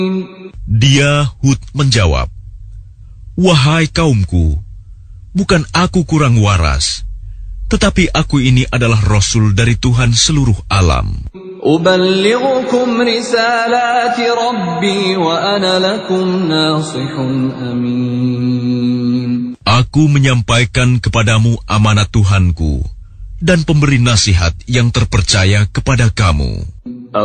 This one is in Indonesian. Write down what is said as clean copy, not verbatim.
Dia, Hud, menjawab, "Wahai kaumku, bukan aku kurang waras, tetapi aku ini adalah Rasul dari Tuhan seluruh alam. أبلغكم رسالات ربي وأنا لكم ناصح أمين. Aku menyampaikan kepadamu amanat Tuhanku dan pemberi nasihat yang terpercaya kepada kamu.